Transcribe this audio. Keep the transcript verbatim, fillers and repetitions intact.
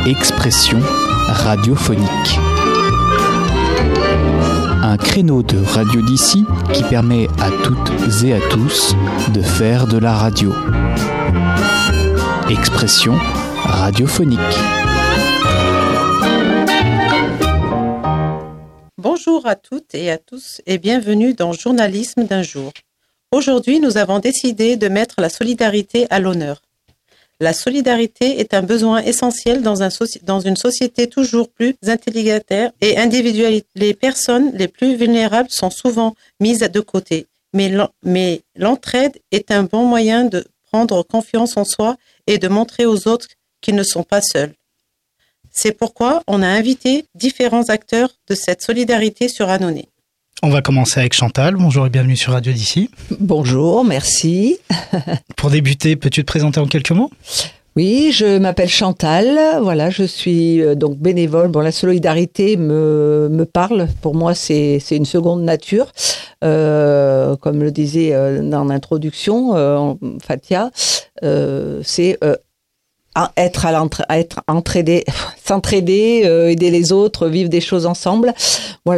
Expression radiophonique. Un créneau de radio d'ici qui permet à toutes et à tous de faire de la radio. Expression radiophonique. Bonjour à toutes et à tous et bienvenue dans Journalisme d'un jour. Aujourd'hui, nous avons décidé de mettre la solidarité à l'honneur. La solidarité est un besoin essentiel dans, un soci... dans une société toujours plus intégritaire et individuelle. Les personnes les plus vulnérables sont souvent mises de côté, mais, l'en... mais l'entraide est un bon moyen de prendre confiance en soi et de montrer aux autres qu'ils ne sont pas seuls. C'est pourquoi on a invité différents acteurs de cette solidarité sur Annonay. On va commencer avec Chantal. Bonjour et bienvenue sur Radio d'ici. Bonjour, merci. Pour débuter, peux-tu te présenter en quelques mots ? Oui, je m'appelle Chantal. Voilà, je suis donc bénévole. Bon, la solidarité me, me parle. Pour moi, c'est, c'est une seconde nature. Euh, comme le disait dans l'introduction, euh, Fatia, euh, c'est euh, être à l'entra- être entraidé, s'entraider, euh, aider les autres, vivre des choses ensemble. Voilà.